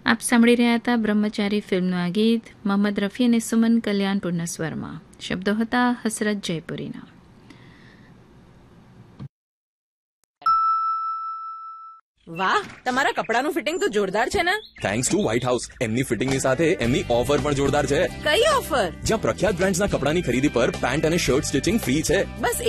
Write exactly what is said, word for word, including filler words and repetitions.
આપ સાંભળી રહ્યા હતા બ્રહ્મચારી ફિલ્મનું આ ગીત મોહમ્મદ રફી અને સુમન કલ્યાણપુરના સ્વરમાં. શબ્દો હતા હસરત જયપુરીના. વાહ, તમારા કપડાનું ફિટિંગ તો જોરદાર છે ને. Thanks to white house. એમની ફિટિંગની સાથે એમની ઓફર પણ જોરદાર છે. કઈ ઓફર? જ્યાં પ્રખ્યાત બ્રાન્ડ્સના કપડાની ખરીદી પર પેન્ટ અને શર્ટ સ્ટિચિંગ ફ્રી છે. બસ